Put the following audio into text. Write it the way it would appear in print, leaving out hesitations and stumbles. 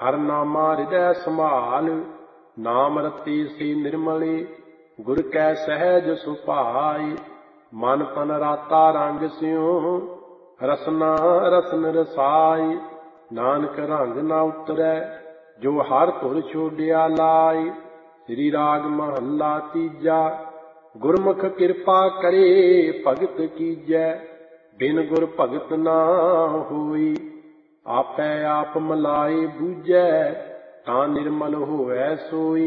ਹਰ ਨਾਮਾ ਹਿਰਦੈ ਸੰਭਾਲ, ਨਾਮ ਰਤੀ ਸੀ ਨਿਰਮਲੀ, ਗੁਰ ਕੈ ਸਹਿਜ ਸੁਭਾਈ। ਮਨ ਤਨ ਰਾਤਾ ਰੰਗ ਸਿਉ, ਰਸਨਾ ਰਸਨ ਰਸਾਈ। ਨਾਨਕ ਰੰਗ ਨਾ ਉਤਰੈ, ਜੋ ਹਰ ਧੁਰ ਛੋਡਿਆ ਲਾਈ। ਸ੍ਰੀ ਰਾਗ ਮਹੱਲਾ ਤੀਜਾ। ਗੁਰਮੁਖ ਕਿਰਪਾ ਕਰੇ ਭਗਤ ਕੀਜੈ, ਬਿਨ ਗੁਰ ਭਗਤ ਨਾ ਹੋਈ। ਆਪੈ ਆਪ ਮਲਾਏ ਬੂਝੈ, ਤਾਂ ਨਿਰਮਲ ਹੋਵੈ ਸੋਈ।